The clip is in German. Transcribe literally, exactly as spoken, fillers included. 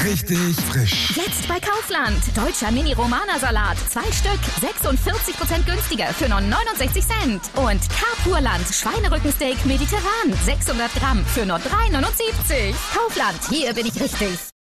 Richtig frisch. Jetzt bei Kaufland. Deutscher Mini-Romana-Salat. Zwei Stück. sechsundvierzig Prozent günstiger für nur neunundsechzig Cent. Und Carpurland. Schweinerückensteak mediterran. sechshundert Gramm für nur drei neunundsiebzig. Kaufland. Hier bin ich richtig.